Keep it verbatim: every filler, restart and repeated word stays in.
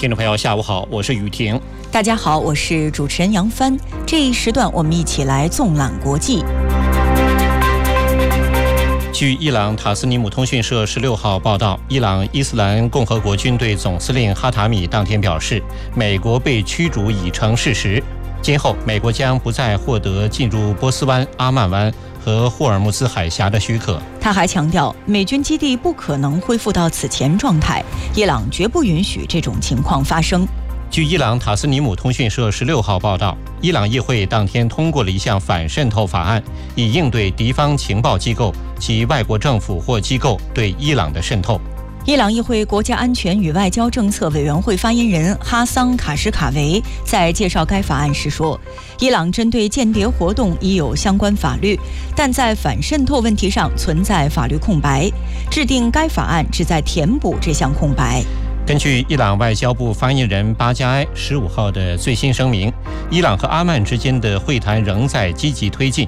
听众朋友，下午好，我是雨婷。 大家好，我是主持人杨帆。这一时段我们一起来纵览国际。 据伊朗塔斯尼姆通讯社十六号报道，伊朗伊斯兰共和国军队总司令哈塔米当天表示，美国被驱逐已成事实。今后，美国将不再获得进入波斯湾、阿曼湾和霍尔木兹海峡的许可。 他还强调，美军基地不可能恢复到此前状态，伊朗绝不允许这种情况发生。 据伊朗塔斯尼姆通讯社十六号报道，伊朗议会当天通过了一项反渗透法案，以应对敌方情报机构及外国政府或机构对伊朗的渗透。 伊朗议会国家安全与外交政策委员会发言人哈桑·卡什卡维在介绍该法案时说，伊朗针对间谍活动已有相关法律，但在反渗透问题上存在法律空白，制定该法案旨在填补这项空白。 根据伊朗外交部发言人巴加埃十五号的最新声明，伊朗和阿曼之间的会谈仍在积极推进，